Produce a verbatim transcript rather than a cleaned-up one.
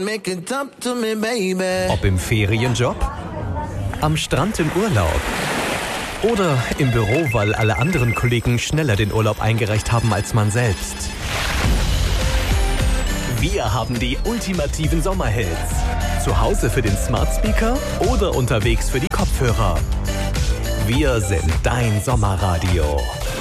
Ob im Ferienjob, am Strand im Urlaub oder im Büro, weil alle anderen Kollegen schneller den Urlaub eingereicht haben als man selbst. Wir haben die ultimativen Sommerhits. Zu Hause für den Smart Speaker oder unterwegs für die Kopfhörer. Wir sind dein Sommerradio.